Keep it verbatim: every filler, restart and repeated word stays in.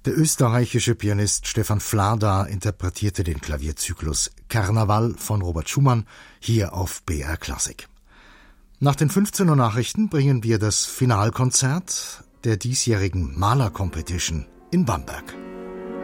Der österreichische Pianist Stefan Flada interpretierte den Klavierzyklus Karneval von Robert Schumann hier auf B R Klassik. Nach den fünfzehn Uhr Nachrichten bringen wir das Finalkonzert der diesjährigen Maler-Competition in Bamberg.